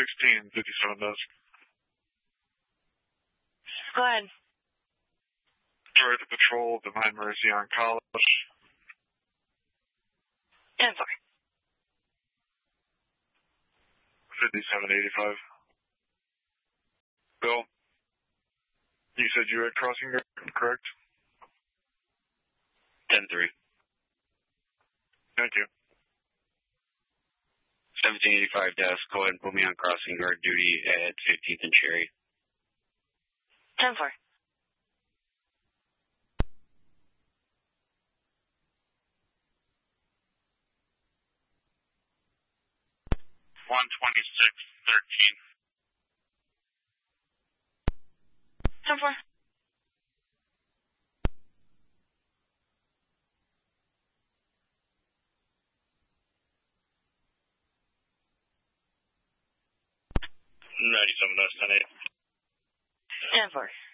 16, 57 desk. Go ahead. Detroit to patrol, Divine Mercy on College. 10-4. 5785. Bill, you said you had crossing guard, correct? 10-3. Thank you. 1785 desk, go ahead and put me on crossing guard duty at 15th and Cherry. 10-4. One 2613. 10-4. Ninety-seven desk, 10-8. 10-4.